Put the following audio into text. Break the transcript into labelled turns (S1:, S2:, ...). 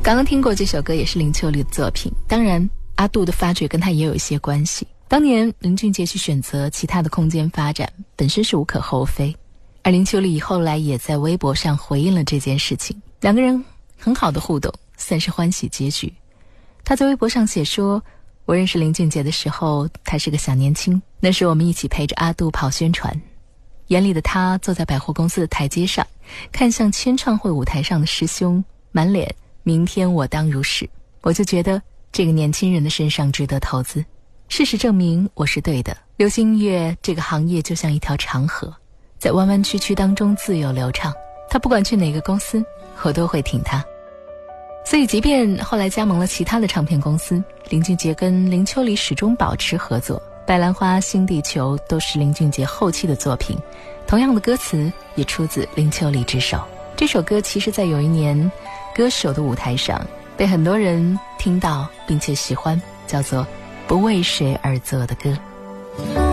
S1: 刚刚听过这首歌也是林秋离的作品，当然阿杜的发掘跟他也有一些关系。当年林俊杰去选择其他的空间发展本身是无可厚非，而林秋离后来也在微博上回应了这件事情，两个人很好的互动，算是欢喜结局。他在微博上写说，我认识林俊杰的时候他是个小年轻，那时我们一起陪着阿杜跑宣传，眼里的他坐在百货公司的台阶上，看向签唱会舞台上的师兄，满脸明天我当如是，我就觉得这个年轻人的身上值得投资。事实证明我是对的，流行音乐这个行业就像一条长河，在弯弯曲曲当中自由流畅，他不管去哪个公司我都会挺他。所以即便后来加盟了其他的唱片公司，林俊杰跟林秋离始终保持合作，白兰花、新地球都是林俊杰后期的作品，同样的歌词也出自林秋离之手。这首歌其实在有一年歌手的舞台上被很多人听到并且喜欢，叫做不为谁而作的歌。